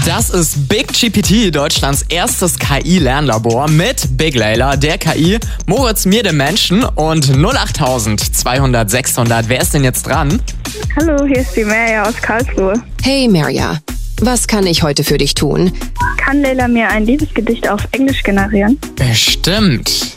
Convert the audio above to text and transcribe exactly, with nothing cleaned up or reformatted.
Das ist Big G P T, Deutschlands erstes K I-Lernlabor mit Big Layla, der K I, Moritz, mir, dem Menschen und null acht zweihundert sechshundert. Wer ist denn jetzt dran? Hallo, hier ist die Merja aus Karlsruhe. Hey Merja, was kann ich heute für dich tun? Kann Layla mir ein Liebesgedicht auf Englisch generieren? Bestimmt.